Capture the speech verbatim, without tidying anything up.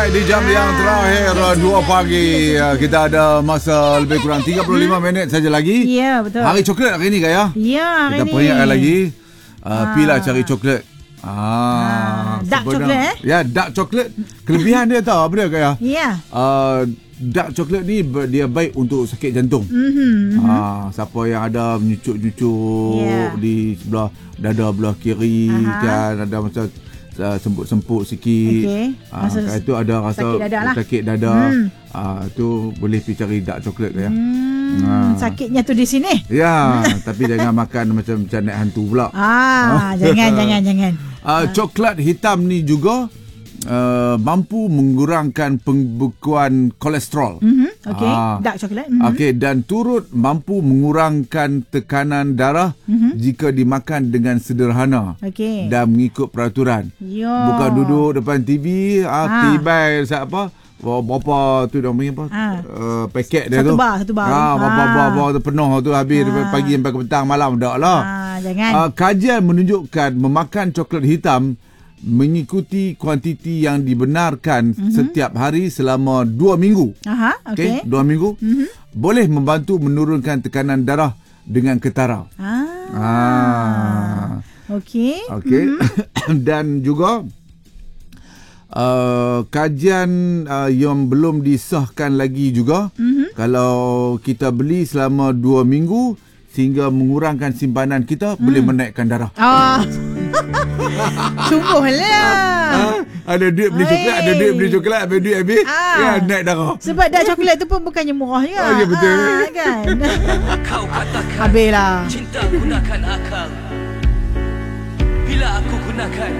Alright, di jam yang terakhir dua pagi kita ada masa lebih kurang tiga puluh lima minit saja lagi. Ya, betul. Hari coklat hari ni Kaya. Ya, hari kita ni. Kita peringatkan lagi uh, Ah. Pilah cari coklat. Ah, Ah, dark coklat, eh? Ya, dark coklat. Kelebihan dia tahu apa dia Kaya? Ya. Uh, dark coklat ni ber- dia baik untuk sakit jantung. Mhm. Ah, siapa yang ada menyucuk-nyucuk Yeah. di sebelah dada belah kiri, Aha. kan ada macam uh, semput-semput sikit. Okey. Ah, Rasa kat itu ada rasa sakit dada lah. sakit dada. Hmm. Ah, tu boleh pergi cari dark coklat ya. Hmm, Ah. sakitnya tu di sini. Ya, tapi jangan makan macam macam naik hantu pula. Ah, jangan jangan jangan. Uh, coklat hitam ni juga uh, mampu mengurangkan pembekuan kolesterol. Mhm. Okey, Ah. dark coklat. Mhm. Okey, dan turut mampu mengurangkan tekanan darah Mhm. jika dimakan dengan sederhana Okey. dan mengikut peraturan. Yo. Bukan duduk depan T V, ah, Ah. tibai apa, bawa berapa tu dia punya apa? Ah. Uh, paket dia Satu tu. bar, satu bar. Ah, berapa Ah. bar, bar tu penuh tu habis Ah. pagi sampai ke petang malam dak lah. Ah, jangan. Uh, kajian menunjukkan memakan coklat hitam mengikuti kuantiti yang dibenarkan mm-hmm. setiap hari selama dua minggu. Aha, Okey, okey. dua minggu. Mhm. Boleh membantu menurunkan tekanan darah dengan ketara. Ah. Ah. Okey. Okey. Dan juga uh, kajian uh, yang belum disahkan lagi juga. Mhm. Kalau kita beli selama dua minggu sehingga mengurangkan simpanan kita, Hmm. boleh menaikkan darah. Ah. Sungguhlah. Ah, ada duit beli Oi. coklat, ada duit beli coklat, habis duit habis, Ah. ya naik darah. Sebab dark coklat tu pun bukannya murah juga. Oh, ya, betul. Ah, kan? Kau katakan Habislah. cinta gunakan akal. Bila aku gunakan